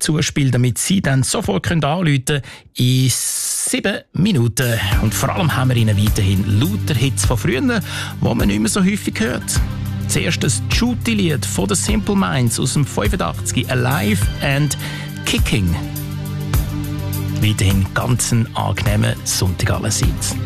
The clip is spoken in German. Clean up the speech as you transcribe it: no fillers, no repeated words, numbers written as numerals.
zuspiele, damit Sie dann sofort anrufen können in 7 Minuten. Und vor allem haben wir Ihnen weiterhin lauter Hits von früher, die man nicht mehr so häufig hört. Zuerst das Judy-Lied von The Simple Minds aus dem 85, Alive and Kicking. Weiterhin ganz einen angenehmen Sonntag allerseits.